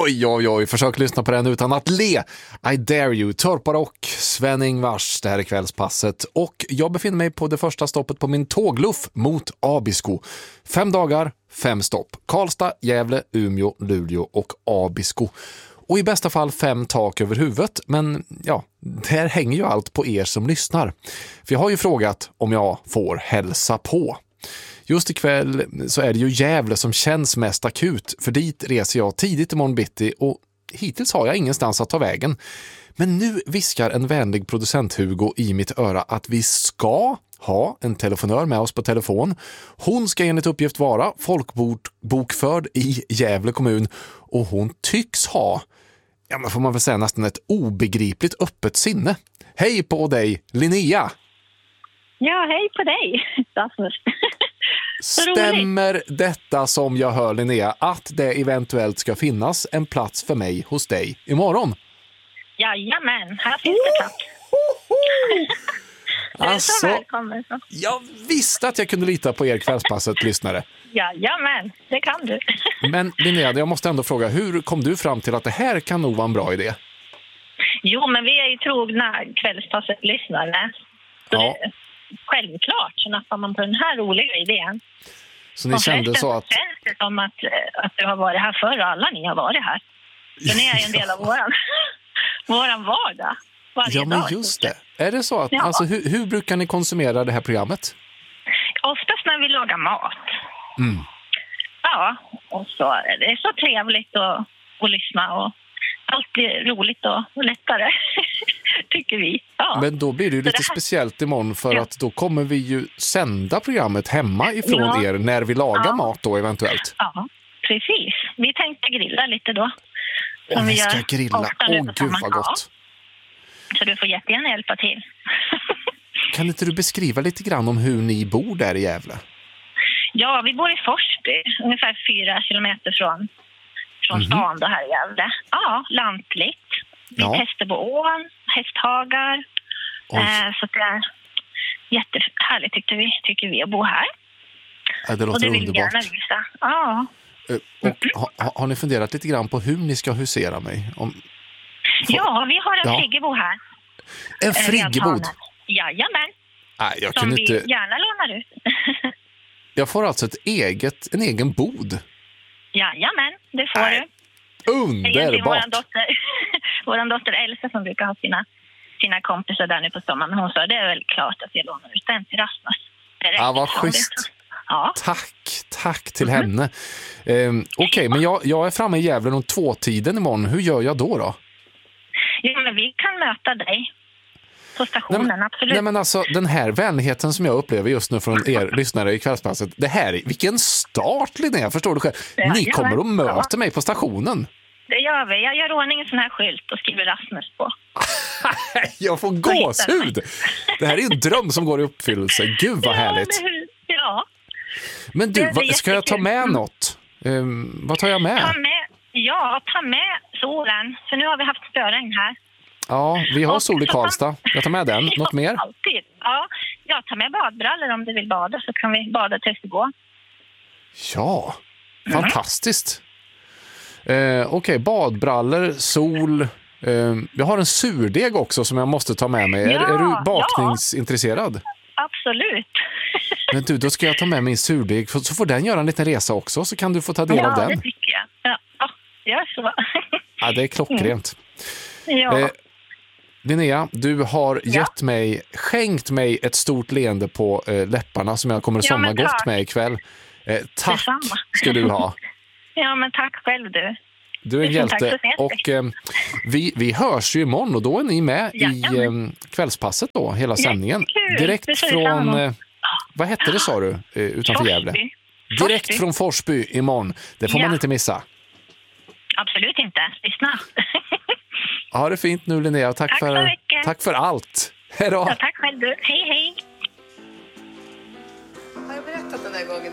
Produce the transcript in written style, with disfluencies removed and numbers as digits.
Oj, oj, oj, försök lyssna på den utan att le. I dare you, Törparock, Sven-Ingvars, det här är kvällspasset. Och jag befinner mig på det första stoppet på min tågluff mot Abisko. 5 dagar, 5 stopp. Karlstad, Gävle, Umeå, Luleå och Abisko. Och i bästa fall 5 tak över huvudet. Men ja, där hänger ju allt på er som lyssnar. För jag har ju frågat om jag får hälsa på. Just ikväll så är det ju Gävle som känns mest akut, för dit reser jag tidigt imorgon bitti och hittills har jag ingenstans att ta vägen. Men nu viskar en vänlig producent Hugo i mitt öra att vi ska ha en telefonör med oss på telefon. Hon ska enligt uppgift vara folkbokförd i Gävle kommun och hon tycks ha, ja men får man väl säga, nästan ett obegripligt öppet sinne. Hej på dig, Linnea! Ja, hej på dig, Rasmus. Stämmer detta som jag hör, Linnea, att det eventuellt ska finnas en plats för mig hos dig imorgon? Jajamän, här finns det plats. Du är så välkommen. Jag visste att jag kunde lita på er kvällspasset, lyssnare. Jajamän, det kan du. Men Linnea, jag måste ändå fråga, hur kom du fram till att det här kan nog vara en bra idé? Jo, men vi är ju trogna kvällspasset-lyssnare. Ja. Självklart så nappar man på den här roliga idén. Så ni kände så att... Det känns som att du har varit här förr och alla ni har varit här. Så ni är ju en del av våran vardag. Ja, men just det. Är det så att, ja. Alltså, hur brukar ni konsumera det här programmet? Oftast när vi lagar mat. Mm. Ja, och så är det så trevligt att lyssna och alltid roligt och lättare, tycker vi. Ja. Men då blir det ju lite speciellt imorgon för att då kommer vi ju sända programmet hemma ifrån er när vi lagar mat då eventuellt. Ja, precis. Vi tänkte grilla lite då. Vi ska grilla. Gud vad gott. Så du får jättegärna hjälpa till. Kan inte du beskriva lite grann om hur ni bor där i Gävle? Ja, vi bor i Forsby, ungefär 4 kilometer från stan då här i Gävle. Ja, lantligt. Vi Hästerboån, hästhagar. Så det är jättehärligt tycker vi att bo här. Ja, det låter och det vill underbart. Gärna visa. Ja. Och har ni funderat lite grann på hur ni ska husera mig? Ja, vi har en friggebo här. En friggebod? Jajamän. Nej, jag som kan vi inte... gärna lånar ut. Jag får alltså en egen bod? Jajamän, det får du. Underbart! Vår dotter Elsa som brukar ha sina kompisar där nu på sommaren. Hon sa det är väl klart att jag lånar ut den till Rasmus. Ja, vad schysst. Ja. Tack till henne. Okej, men jag är framme i Gävle om 2-tiden imorgon. Hur gör jag då? Ja, men vi kan möta dig på stationen, absolut. Nej, men alltså, den här vänligheten som jag upplever just nu från er lyssnare i kvällspasset, det här, vilken start, Linnea, förstår du själv? Ni kommer och möter mig på stationen. Det gör vi. Jag gör ordning en sån här skylt och skriver Rasmus på. Jag får gåshud! Det här är en dröm som går i uppfyllelse. Gud vad härligt. Ja. Men du, ska jag ta med något? Vad tar jag med? Ta med solen. För nu har vi haft spöregn här. Ja, vi har sol i Karlstad. Jag tar med den. Något mer? Alltid. Ja, jag tar med badbrallor om du vill bada, så kan vi bada tills det går. Ja, fantastiskt. Okej, badbrallor, sol. Jag har en surdeg också som jag måste ta med mig. Är du bakningsintresserad? Absolut. Men du, då ska jag ta med min surdeg. Så får den göra en liten resa också, så kan du få ta del av den. Ja, det tycker jag. Ja, gör så. Ja, det är klockrent. Ja. Linnea, du har skänkt mig ett stort leende på läpparna som jag kommer att somna gott med ikväll. Tack ska du ha. Ja, men tack själv du. Du är en hjälte. Och vi hörs ju imorgon och då är ni med i kvällspasset då, hela sändningen. Direkt från, vad hette det sa du, utanför Gävle? Direkt från Forsby imorgon. Det får man inte missa. Absolut inte. Lyssna. Ha det fint nu, Linnea. Tack för allt. Hej då. Ja, tack själv du. Hej.